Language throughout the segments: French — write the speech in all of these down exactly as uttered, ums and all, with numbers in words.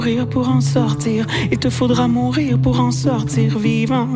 Mourir pour en sortir, il te faudra mourir pour en sortir vivant.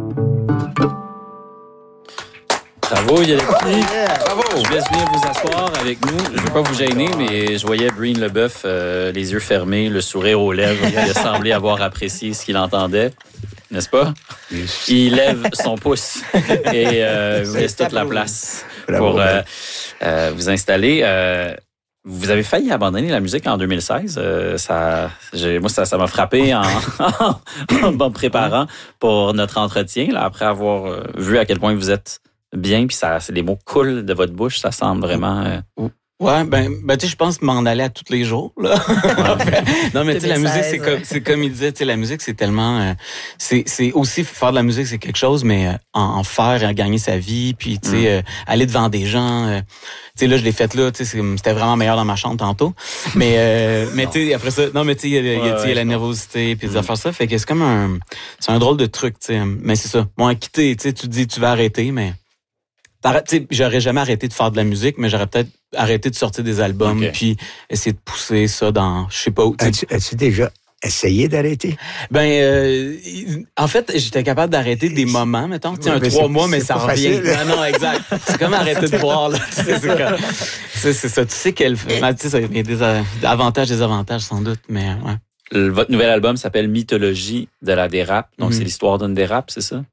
Bravo, Yalexis. Yeah, bravo. Je laisse venir vous asseoir avec nous. Je ne veux pas vous gêner, mais je voyais Breen Leboeuf, euh, les yeux fermés, le sourire aux lèvres. Il semblait avoir apprécié ce qu'il entendait. N'est-ce pas? Il lève son pouce et euh, vous laisse toute la place bravo, pour euh, euh, vous installer. Euh, Vous avez failli abandonner la musique en deux mille seize. Euh, ça, j'ai, moi, ça, ça m'a frappé en, en me préparant pour notre entretien. Là, après avoir euh, vu à quel point vous êtes bien, puis ça, les mots coulent de votre bouche, ça semble vraiment... Euh... Ouais, ben, ben tu sais, je pense m'en aller à tous les jours, là. Non, mais tu sais, la musique, c'est comme, c'est comme il disait, tu sais, la musique, c'est tellement, euh, c'est, c'est aussi faire de la musique, c'est quelque chose, mais euh, en, en faire, en gagner sa vie, puis tu sais, mm. euh, aller devant des gens, euh, tu sais, là, je l'ai fait là, tu sais, c'était vraiment meilleur dans ma chambre tantôt, mais, euh, mais tu sais, après ça, non, mais tu sais, il y a, ouais, y a, ouais, la nervosité, puis des mm. affaires ça, fait que c'est comme un, c'est un drôle de truc, tu sais, mais c'est ça. Bon, quitter, tu sais, tu te dis, tu vas arrêter, mais t'sais, j'aurais jamais arrêté de faire de la musique, mais j'aurais peut-être arrêté de sortir des albums, okay. puis essayer de pousser ça dans, je sais pas où. As-tu, as-tu déjà essayé d'arrêter? Ben, euh, en fait, j'étais capable d'arrêter des moments, mettons, ouais, un trois mois, mais ça revient. Non, non, exact. C'est comme arrêter de boire, là. Tu sais, c'est, comme, c'est, c'est ça. Tu sais qu'elle, tu sais, il y a des avantages, des avantages, sans doute, mais ouais. Votre nouvel album s'appelle Mythologie de la dérape. Donc, mm. c'est l'histoire d'une dérape, c'est ça?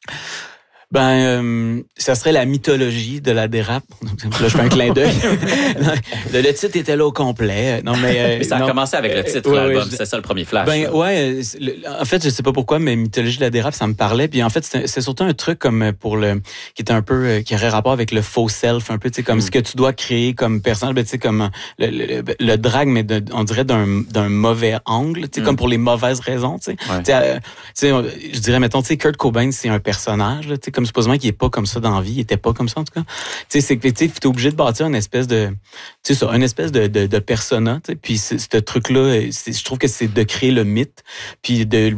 Ben, euh, ça serait la mythologie de la dérape. Là, je fais un clin d'œil. le, le titre était là au complet. Non, mais, euh, mais ça a non. commencé avec le titre, euh, l'album. Ouais, je... C'est ça le premier flash. Ben, là. ouais. Le, en fait, je sais pas pourquoi, mais mythologie de la dérape, ça me parlait. Puis en fait, c'est, c'est surtout un truc comme pour le, qui était un peu, qui aurait rapport avec le faux self, un peu, tu sais, comme mm. ce que tu dois créer comme personnage, ben, tu sais, comme le, le, le, le drag, mais de, on dirait d'un, d'un mauvais angle, tu sais, mm. comme pour les mauvaises raisons, tu sais. Ouais. Tu sais, euh, je dirais, mettons, tu sais, Kurt Cobain, c'est un personnage, tu sais, comme supposément qu'il est pas comme ça dans la vie, il était pas comme ça en tout cas. Tu sais, c'est que tu es obligé de bâtir une espèce de, tu sais ça, une espèce de de, de persona. Tu sais, puis ce truc-là, je trouve que c'est de créer le mythe, puis de